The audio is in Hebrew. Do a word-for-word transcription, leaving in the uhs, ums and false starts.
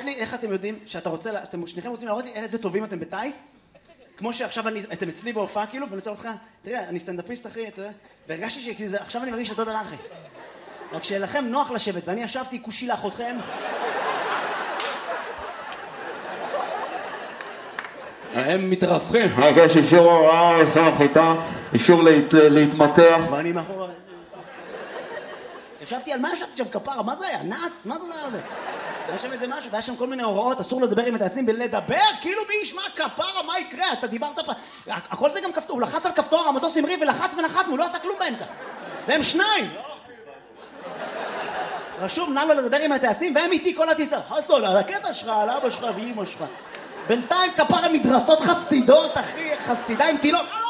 להראות לי איך אתם יודעים שאתה רוצה, אתם שניכם רוצים להראות לי איזה טובים אתם בטייס? כמו שעכשיו אתם אצלי בהופעה כאילו, ואני רוצה אותך, תראה, אני סטנדאפיסט אחי, והרגשתי שעכשיו אני מרגיש אותו דבר אחי. רק שלכם נוח לשבת, ואני ישבתי כושי לאחותכם. הם מתרפכים. יש אישור הוראה, אישור החיטה, אישור להתמתח. ואני מאחור... ישבתי על מה ישבתי שם כפרה? מה זה היה? נאץ? מה זה דבר הזה? היה שם איזה משהו, והיה שם כל מיני הוראות, אסור לדבר עם הטייסים בלדבר, כאילו מי ישמע כפרה, מה יקרה? אתה דיברת פה... הכל זה גם כפתור, הוא לחץ על כפתור, המטוס המריא ולחץ ונחתנו, הוא לא עשה כלום באמצע. והם שניים! רשום, נא לו לדבר עם הטייסים, והם איתי כל הטיסה. חסון, על הקטע שלך, על אבא שלך ואמא שלך. בינתיים כפרה מדרסות חסידות, אחי, חסידה עם תילות.